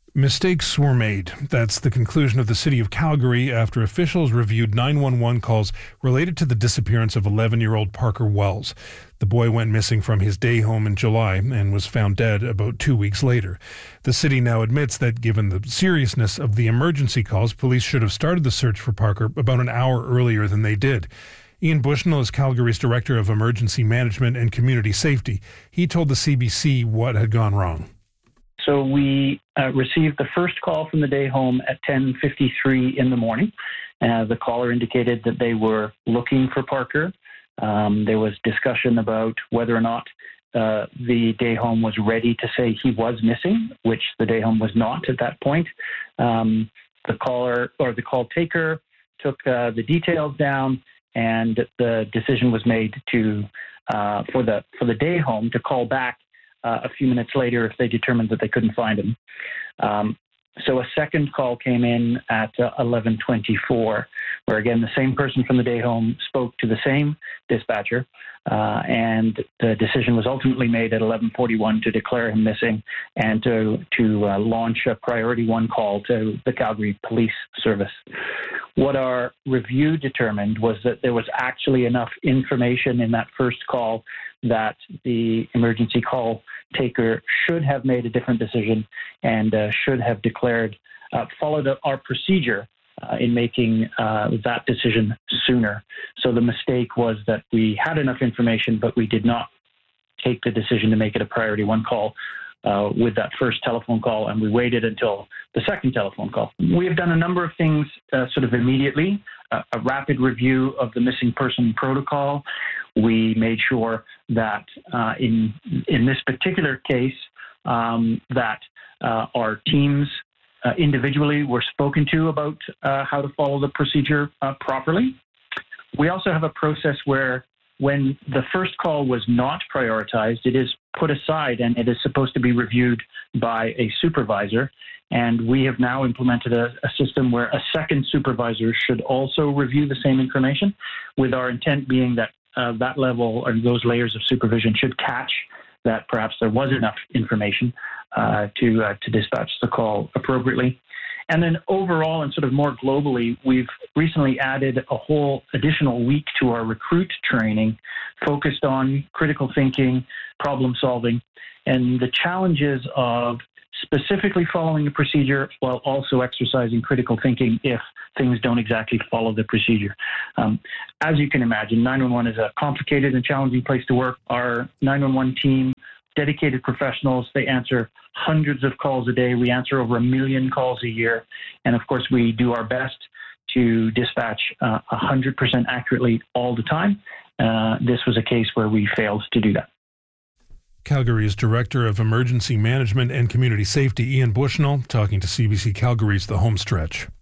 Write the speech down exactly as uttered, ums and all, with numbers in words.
Mistakes were made. That's the conclusion of the City of Calgary after officials reviewed nine one one calls related to the disappearance of eleven-year-old Parker Wells. The boy went missing from his day home in July and was found dead about two weeks later. The city now admits that given the seriousness of the emergency calls, police should have started the search for Parker about an hour earlier than they did. Ian Bushnell is Calgary's Director of Emergency Management and Community Safety. He told the C B C what had gone wrong. So we uh, received the first call from the day home at ten fifty-three in the morning. Uh, the caller indicated that they were looking for Parker. Um, there was discussion about whether or not uh, the day home was ready to say he was missing, which the day home was not at that point. Um, the caller or the call taker took uh, the details down, and the decision was made to uh, for the for the day home to call back Uh, a few minutes later if they determined that they couldn't find him. Um, so a second call came in at uh, eleven twenty-four, where again the same person from the day home spoke to the same dispatcher, uh, and the decision was ultimately made at eleven forty-one to declare him missing and to, to uh, launch a priority one call to the Calgary Police Service. What our review determined was that there was actually enough information in that first call that the emergency call taker should have made a different decision and uh, should have declared, uh, followed our procedure uh, in making uh, that decision sooner. So the mistake was that we had enough information, but we did not take the decision to make it a priority one call uh, with that first telephone call, and we waited until the second telephone call. We have done a number of things uh, sort of immediately. Uh, a rapid review of the missing person protocol. We made sure that uh, in in this particular case um, that uh, our teams uh, individually were spoken to about uh, how to follow the procedure uh, properly. We also have a process where when the first call was not prioritized, it is put aside and it is supposed to be reviewed by a supervisor. And we have now implemented a, a system where a second supervisor should also review the same information, with our intent being that uh, that level or those layers of supervision should catch that perhaps there was enough information uh, to uh, to dispatch the call appropriately. And then overall and sort of more globally, we've recently added a whole additional week to our recruit training focused on critical thinking, problem solving, and the challenges of specifically following the procedure while also exercising critical thinking if things don't exactly follow the procedure. Um, as you can imagine, nine one one is a complicated and challenging place to work. Our nine one one team, dedicated professionals, they answer hundreds of calls a day. We answer over a million calls a year. And of course, we do our best to dispatch uh, one hundred percent accurately all the time. Uh, this was a case where we failed to do that. Calgary's Director of Emergency Management and Community Safety, Ian Bushnell, talking to C B C Calgary's The Home Stretch.